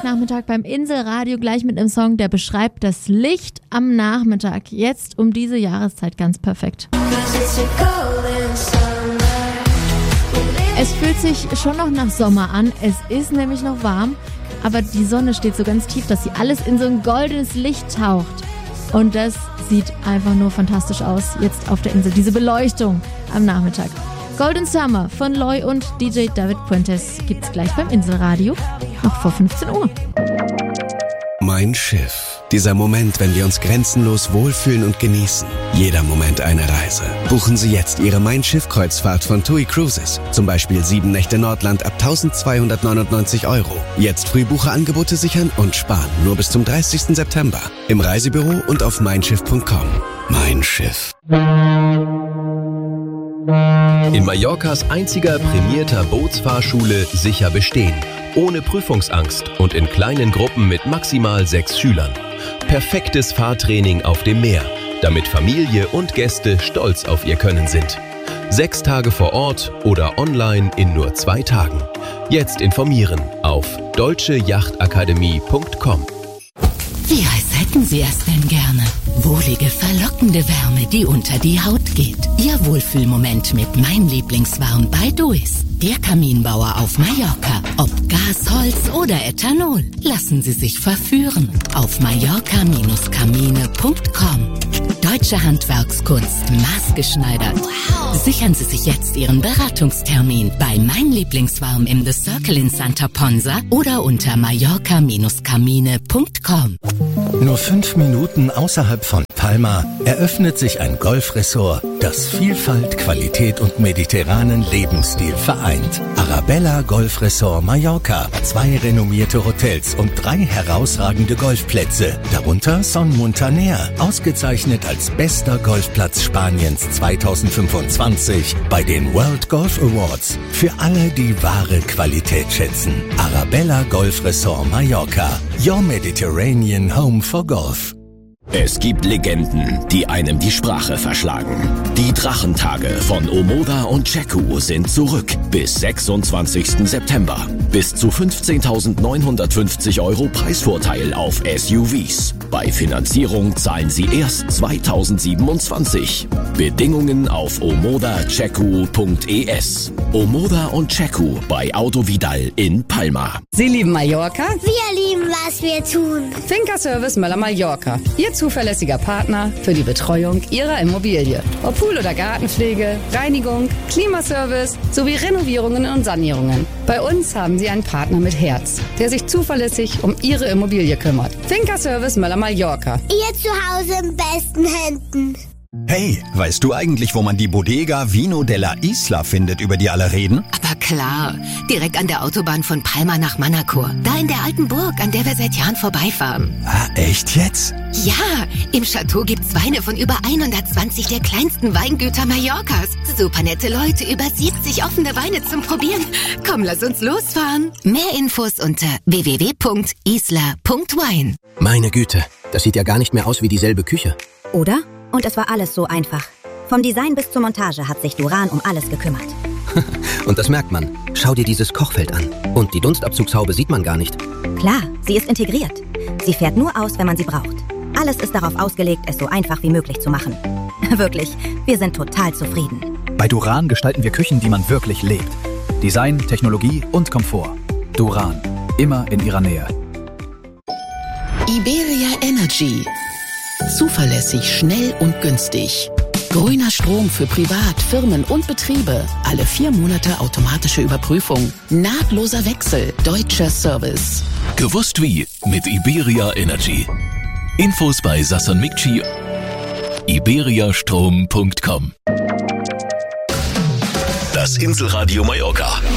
Freitagnachmittag beim Inselradio gleich mit einem Song, der beschreibt das Licht am Nachmittag. Jetzt um diese Jahreszeit ganz perfekt. Es fühlt sich schon noch nach Sommer an. Es ist nämlich noch warm, aber die Sonne steht so ganz tief, dass sie alles in so ein goldenes Licht taucht. Und das sieht einfach nur fantastisch aus jetzt auf der Insel. Diese Beleuchtung am Nachmittag. Golden Summer von Loy und DJ David Puentes gibt's gleich beim Inselradio, noch vor 15 Uhr. Mein Schiff. Dieser Moment, wenn wir uns grenzenlos wohlfühlen und genießen. Jeder Moment eine Reise. Buchen Sie jetzt Ihre Mein Schiff-Kreuzfahrt von TUI Cruises. Zum Beispiel 7 Nächte Nordland ab 1.299 €. Jetzt Frühbucherangebote sichern und sparen. Nur bis zum 30. September. Im Reisebüro und auf meinschiff.com. Mein Schiff. In Mallorcas einziger prämierter Bootsfahrschule sicher bestehen. Ohne Prüfungsangst und in kleinen Gruppen mit maximal 6 Schülern. Perfektes Fahrtraining auf dem Meer, damit Familie und Gäste stolz auf ihr Können sind. 6 Tage vor Ort oder online in nur 2 Tagen. Jetzt informieren auf deutscheachtakademie.com. Wie heiß hätten Sie es denn gerne? Wohlige, verlockende Wärme, die unter die Haut geht. Ihr Wohlfühlmoment mit Mein Lieblingswarm bei Duis. Der Kaminbauer auf Mallorca. Ob Gas, Holz oder Ethanol. Lassen Sie sich verführen. Auf mallorca-kamine.com. Deutsche Handwerkskunst, maßgeschneidert. Wow. Sichern Sie sich jetzt Ihren Beratungstermin bei Mein Lieblingswarm im The Circle in Santa Ponsa oder unter mallorca-kamine.com. Nur 5 Minuten außerhalb von Palma eröffnet sich ein Golfresort, das Vielfalt, Qualität und mediterranen Lebensstil vereint. Arabella Golf Resort Mallorca. 2 renommierte Hotels und 3 herausragende Golfplätze. Darunter Son Muntaner, ausgezeichnet als bester Golfplatz Spaniens 2025 bei den World Golf Awards. Für alle, die wahre Qualität schätzen. Arabella Golf Resort Mallorca. Your Mediterranean Home for Golf. Es gibt Legenden, die einem die Sprache verschlagen. Die Drachentage von Omoda und Cheku sind zurück bis 26. September. Bis zu 15.950 € Preisvorteil auf SUVs. Bei Finanzierung zahlen Sie erst 2027. Bedingungen auf omodacheku.es. Omoda und Cheku bei Auto Vidal in Palma. Sie lieben Mallorca? Wir lieben, was wir tun. Finca Service Möller Mallorca. Ihr zuverlässiger Partner für die Betreuung Ihrer Immobilie. Ob Pool- oder Gartenpflege, Reinigung, Klimaservice sowie Renovierungen und Sanierungen. Bei uns haben Sie einen Partner mit Herz, der sich zuverlässig um Ihre Immobilie kümmert. Finca Service Möller Mallorca. Ihr Zuhause in besten Händen. Hey, weißt du eigentlich, wo man die Bodega Vino della Isla findet, über die alle reden? Aber klar, direkt an der Autobahn von Palma nach Manacor. Da in der alten Burg, an der wir seit Jahren vorbeifahren. Ah, echt jetzt? Ja, im Chateau gibt's Weine von über 120 der kleinsten Weingüter Mallorcas. Super nette Leute, über 70 offene Weine zum Probieren. Komm, lass uns losfahren. Mehr Infos unter www.isla.wine. Meine Güte, das sieht ja gar nicht mehr aus wie dieselbe Küche. Oder? Und es war alles so einfach. Vom Design bis zur Montage hat sich Duran um alles gekümmert. Und das merkt man. Schau dir dieses Kochfeld an. Und die Dunstabzugshaube sieht man gar nicht. Klar, sie ist integriert. Sie fährt nur aus, wenn man sie braucht. Alles ist darauf ausgelegt, es so einfach wie möglich zu machen. Wirklich, wir sind total zufrieden. Bei Duran gestalten wir Küchen, die man wirklich lebt. Design, Technologie und Komfort. Duran. Immer in ihrer Nähe. Iberia Energy. Zuverlässig, schnell und günstig. Grüner Strom für Privat, Firmen und Betriebe. Alle 4 Monate automatische Überprüfung. Nahtloser Wechsel. Deutscher Service. Gewusst wie mit Iberia Energy. Infos bei Sasson Mikci. iberiastrom.com. Das Inselradio Mallorca.